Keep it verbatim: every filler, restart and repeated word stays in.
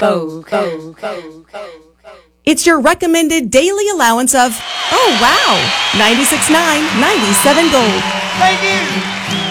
Bo, bo, bo, bo. It's your recommended daily allowance of, oh wow, ninety-six point nine, ninety-seven gold. Thank you.